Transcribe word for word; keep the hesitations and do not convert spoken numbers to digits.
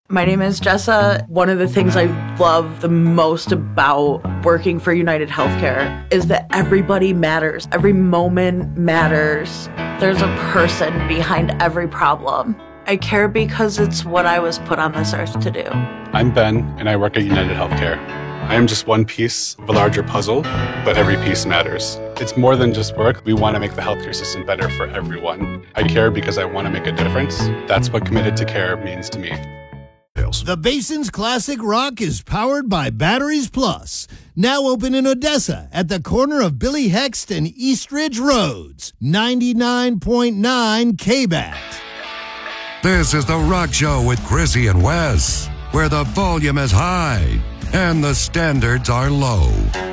My name is Jessa. One of the things I love the most about working for United Healthcare is that everybody matters. Every moment matters. There's a person behind every problem. I care because it's what I was put on this earth to do. I'm Ben, and I work at United Healthcare. I am just one piece of a larger puzzle, but every piece matters. It's more than just work. We want to make the healthcare system better for everyone. I care because I want to make a difference. That's what committed to care means to me. The Basin's Classic Rock is powered by Batteries Plus. Now open in Odessa at the corner of Billy Hext and East Ridge Roads. ninety-nine point nine K B A T. This is The Rock Show with Chrissy and Wes, where the volume is high and the standards are low.